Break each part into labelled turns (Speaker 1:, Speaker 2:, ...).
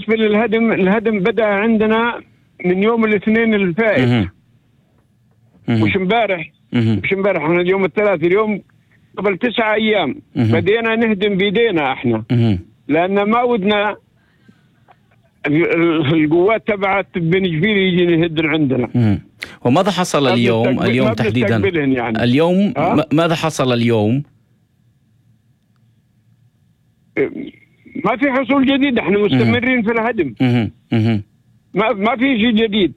Speaker 1: بالنسبة للهدم، الهدم بدأ عندنا من يوم الاثنين الفائت، مش امبارح. احنا اليوم الثلاث، اليوم قبل 9 أيام بدينا نهدم بيدينا احنا، لأن ما ودنا القوات تبعت بن جبيل يجي يهدن عندنا.
Speaker 2: وماذا حصل اليوم تحديدا؟
Speaker 1: يعني.
Speaker 2: اليوم ماذا حصل اليوم؟
Speaker 1: ما في حصول جديد، احنا مستمرين في الهدم. ما في شيء جديد.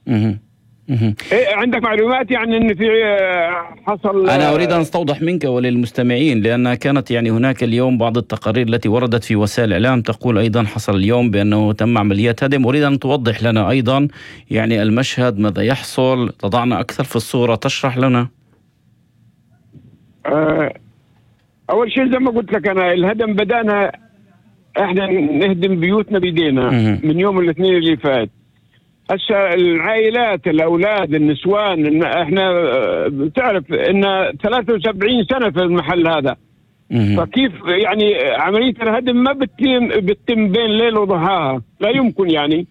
Speaker 1: عندك معلومات يعني ان في حصل؟
Speaker 2: انا اريد ان استوضح منك وللمستمعين، لان كانت يعني هناك اليوم بعض التقارير التي وردت في وسائل الاعلام تقول ايضا حصل اليوم بانه تم عمليات هدم. اريد ان توضح لنا ايضا يعني المشهد، ماذا يحصل، تضعنا اكثر في الصورة، تشرح لنا.
Speaker 1: اول شيء زي ما قلت لك انا، الهدم بدأنا احنا نهدم بيوتنا بيدينا من يوم الاثنين اللي فات. هسه العائلات، الاولاد، النسوان، احنا بتعرف ان 73 سنة في المحل هذا. فكيف يعني عملية الهدم ما بتتم بين ليل وضحاها، لا يمكن يعني.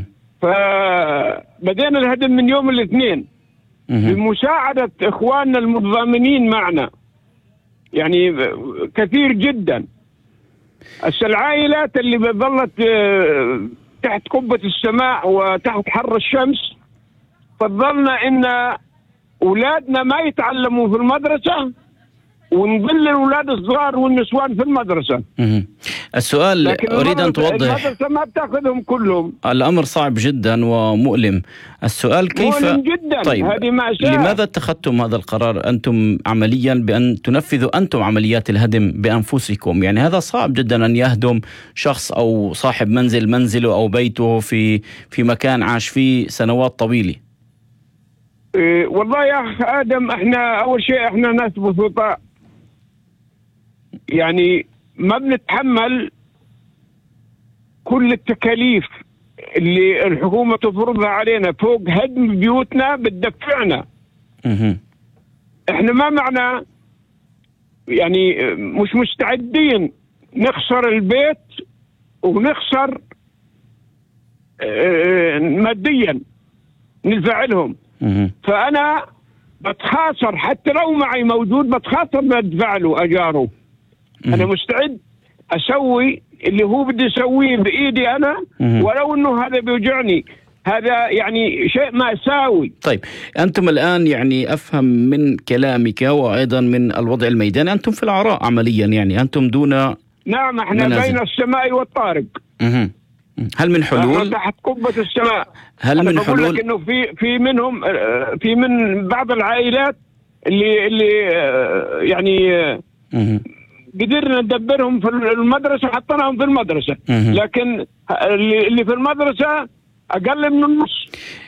Speaker 1: فبدينا الهدم من يوم الاثنين بمساعدة اخواننا المتضامنين معنا، يعني كثير جدا. هسه العائلات اللي ظلت تحت قبة السماء وتحت حر الشمس، فضلنا ان اولادنا ما يتعلموا في المدرسة ونظل الاولاد الصغار والنسوان في المدرسة.
Speaker 2: السؤال اريد ان توضح،
Speaker 1: المدرسة ما بتاخذهم كلهم.
Speaker 2: الامر صعب جدا ومؤلم. السؤال كيف؟
Speaker 1: مؤلم جدا.
Speaker 2: طيب لماذا اتخذتم هذا القرار انتم عمليا بان تنفذوا انتم عمليات الهدم بانفسكم؟ يعني هذا صعب جدا ان يهدم شخص او صاحب منزله او بيته في مكان عاش فيه سنوات طويلة.
Speaker 1: والله يا اخ ادم، احنا اول شيء احنا ناس بسيطاء، يعني ما بنتحمل كل التكاليف اللي الحكومة تفرضها علينا فوق هدم بيوتنا بتدفعنا. احنا ما معنا يعني مش مستعدين نخسر البيت ونخسر ماديا ندفع لهم. فأنا بتخاصر حتى لو معي موجود، بتخاصر بدفع له أجاره. أنا مستعد أسوي اللي هو بدي أسويه بإيدي أنا، ولو إنه هذا بيوجعني، هذا يعني شيء مأساوي.
Speaker 2: طيب أنتم الآن يعني أفهم من كلامك وأيضا من الوضع الميداني أنتم في العراء عمليا، يعني أنتم دون
Speaker 1: نعم احنا بين السماء والطارق.
Speaker 2: هل من حلول؟
Speaker 1: تحت قبة السماء.
Speaker 2: هل من حلول؟
Speaker 1: لك إنه في منهم، في من بعض العائلات اللي يعني قدرنا ندبرهم في المدرسة، حطيناهم في المدرسة، لكن اللي في المدرسة أقل من النص.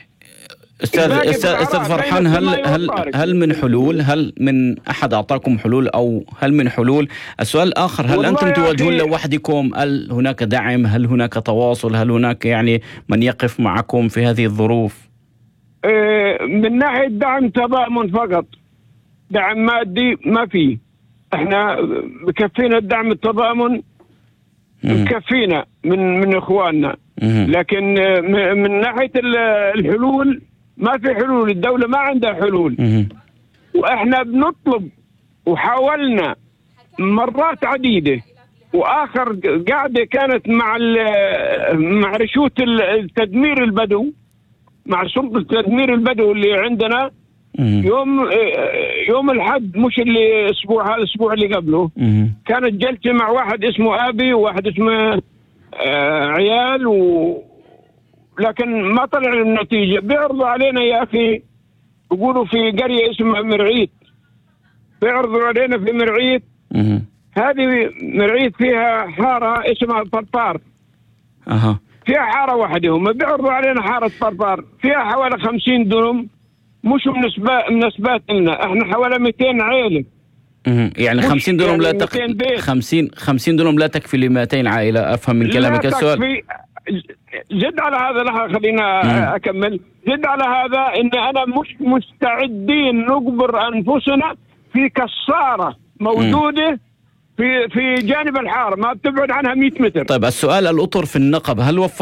Speaker 2: استاذ فرحان، هل من حلول؟ هل من احد اعطاكم حلول او هل من حلول؟ السؤال الاخر، هل انتم تواجهون لوحدكم؟ هل هناك دعم؟ هل هناك تواصل؟ هل هناك يعني من يقف معكم في هذه الظروف؟
Speaker 1: من ناحية دعم تضامن فقط، دعم مادي ما فيه. احنا بكفينا الدعم التضامن، بكفينا من اخواننا، لكن من ناحية الحلول ما في حلول. الدولة ما عندها حلول. واحنا بنطلب وحاولنا مرات عديدة، واخر قاعدة كانت مع رشوة التدمير البدو، مع سلطة تدمير البدو اللي عندنا. يوم الحد، مش اللي هذا الاسبوع اللي قبله، كانت جلسة مع واحد اسمه ابي وواحد اسمه عيال لكن ما طلع النتيجة. بيعرضوا علينا يا أخي، يقولوا في قرية اسمها مرعيت، بيعرضوا علينا في مرعيت. هذه مرعيت فيها حارة اسمها طرطار. فيها حارة واحدة، هم بيعرضوا علينا حارة طرطار فيها حوالي 50 دنم، مش مناسبات لنا. احنا حوالي 200 عائلة.
Speaker 2: يعني 50 دنم لا 50 دنم لا تكفي ل 200 عائلة، أفهم من كلامك. السؤال
Speaker 1: زد على هذا، لها خلينا أكمل. زد على هذا إن أنا مش مستعدين نجبر أنفسنا في كسارة موجودة في جانب الحارة، ما بتبعد عنها 100 متر.
Speaker 2: طيب السؤال، الأطر في النقب هل